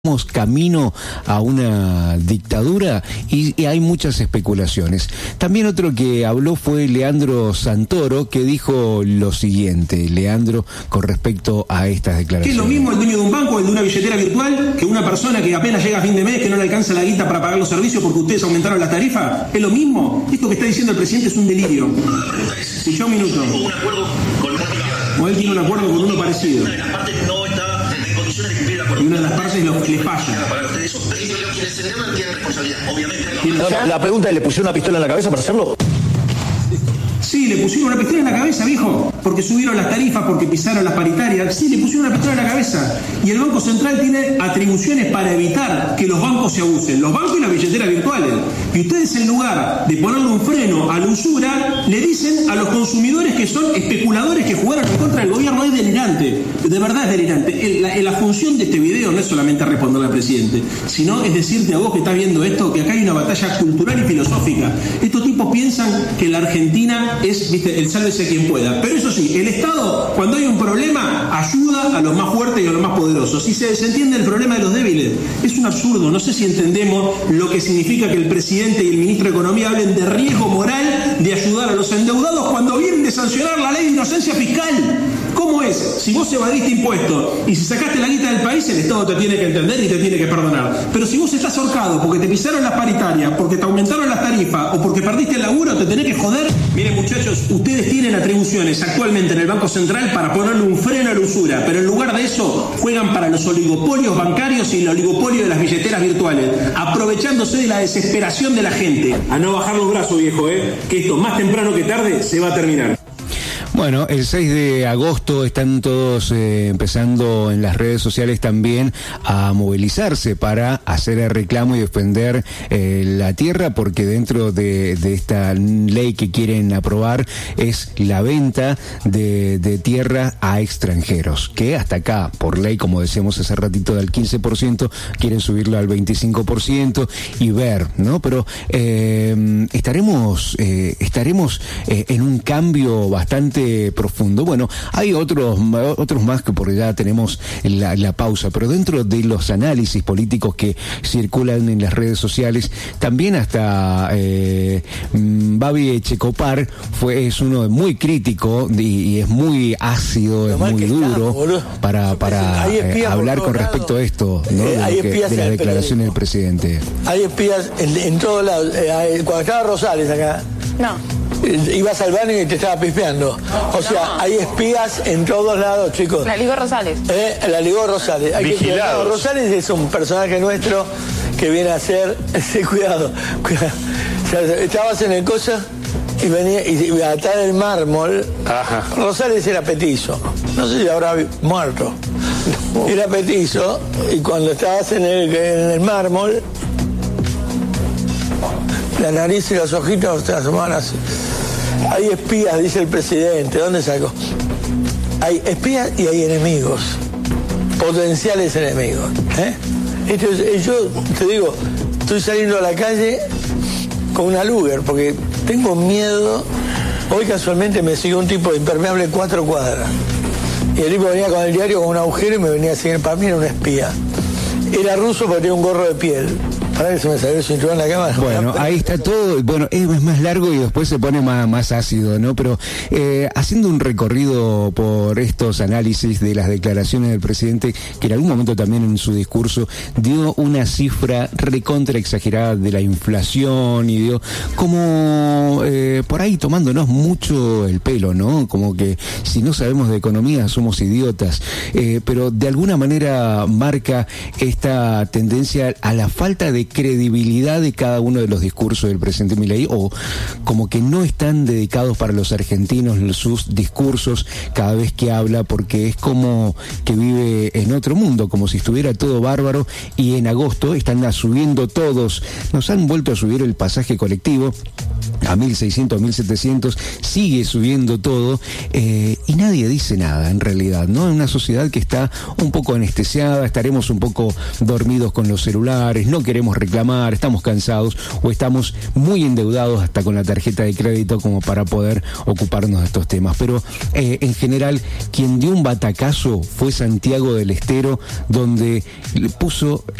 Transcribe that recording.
camino a una dictadura y hay muchas especulaciones. También otro que habló fue Leandro Santoro, que dijo lo siguiente, Leandro, con respecto a estas declaraciones. ¿Es lo mismo el dueño de un banco, el de una billetera virtual, que una persona que apenas llega a fin de mes, que no le alcanza la guita para pagar los servicios porque ustedes aumentaron las tarifas? ¿Es lo mismo? Esto que está diciendo el presidente es un delirio. Si yo un minuto. Un acuerdo con o él tiene un acuerdo con uno parecido. Una de las partes no está en condiciones de cumplir el acuerdo. Y una de las partes le falla. Para ustedes eso, quienes se endeudan tienen responsabilidad, obviamente. La pregunta es, ¿le pusieron una pistola en la cabeza para hacerlo? Sí, le pusieron una pistola en la cabeza, viejo, porque subieron las tarifas, porque pisaron las paritarias. Sí, le pusieron una pistola en la cabeza. Y el Banco Central tiene atribuciones para evitar que los bancos se abusen. Los bancos y las billeteras virtuales. Y ustedes, en lugar de ponerle un freno a la usura, le dicen a los consumidores que son especuladores que jugaron en contra del gobierno. Es delirante. De verdad es delirante. La función de este video no es solamente responderle al presidente, sino es decirte a vos que estás viendo esto, que acá hay una batalla cultural y filosófica. Estos tipos piensan que la Argentina es, viste, el sálvese quien pueda. Pero eso sí, el Estado, cuando hay un problema, ayuda a los más fuertes y a los más poderosos. Si se desentiende el problema de los débiles, es un absurdo. No sé si entendemos lo que significa que el presidente y el ministro de Economía hablen de riesgo moral de ayudar a los endeudados cuando vienen de sancionar la ley de inocencia fiscal. ¿Cómo es? Si vos evadiste impuestos y si sacaste la guita del país, el Estado te tiene que entender y te tiene que perdonar. Pero si vos estás ahorcado porque te pisaron las paritarias, porque te aumentaron las tarifas o porque perdiste el laburo, te tenés que joder. Miren, muchachos, ustedes tienen atribuciones actualmente en el Banco Central para ponerle un freno a la usura, pero en lugar de eso juegan para los oligopolios bancarios y el oligopolio de las billeteras virtuales, aprovechándose de la desesperación de la gente. A no bajar los brazos, viejo, que esto más temprano que tarde se va a terminar. Bueno, el 6 de agosto están todos empezando en las redes sociales también a movilizarse para hacer el reclamo y defender la tierra, porque dentro de esta ley que quieren aprobar es la venta de tierra a extranjeros, que hasta acá, por ley, como decíamos hace ratito, del 15%, quieren subirlo al 25% y ver, ¿no? Pero estaremos en un cambio bastante profundo. Bueno, hay otros más que porque ya tenemos la pausa, pero dentro de los análisis políticos que circulan en las redes sociales, también hasta Babi Echecopar es uno muy crítico y es muy ácido, es muy duro para hablar con respecto a esto, ¿no? de las declaraciones del presidente. Hay espías en todos lados. Cuando estaba Rosales acá, no. Ibas al baño y te estaba pispeando. O sea, hay espías en todos lados, chicos. La ligó Rosales. La ligó Rosales. Rosales es un personaje nuestro que viene a ser... cuidado. O sea, estabas en el cosa y venía y iba a atar el mármol. Ajá. Rosales era petizo. No sé si habrá muerto. Era petizo y cuando estabas en el mármol, la nariz y los ojitos te asomaban así. Hay espías, dice el presidente. ¿Dónde sacó? Hay espías y hay enemigos. Potenciales enemigos. Yo te digo, estoy saliendo a la calle con una Luger porque tengo miedo. Hoy casualmente me siguió un tipo de impermeable 4 cuadras. Y el tipo venía con el diario con un agujero y me venía a seguir. Para mí era un espía. Era ruso porque tenía un gorro de piel. Para que se me salió el cinturón en la cámara. Bueno, ahí está todo. Bueno, es más largo y después se pone más ácido, ¿no? Pero haciendo un recorrido por estos análisis de las declaraciones del presidente, que en algún momento también en su discurso dio una cifra recontra exagerada de la inflación y dio como por ahí tomándonos mucho el pelo, ¿no? Como que si no sabemos de economía somos idiotas. Pero de alguna manera marca esta tendencia a la falta de credibilidad de cada uno de los discursos del presidente Milei, o como que no están dedicados para los argentinos sus discursos cada vez que habla, porque es como que vive en otro mundo, como si estuviera todo bárbaro. Y en agosto están subiendo todos, nos han vuelto a subir el pasaje colectivo. a 1.600, 1.700, sigue subiendo todo, y nadie dice nada en realidad, ¿no? En una sociedad que está un poco anestesiada, estaremos un poco dormidos con los celulares, no queremos reclamar, estamos cansados o estamos muy endeudados hasta con la tarjeta de crédito como para poder ocuparnos de estos temas. Pero en general, quien dio un batacazo fue Santiago del Estero, donde le puso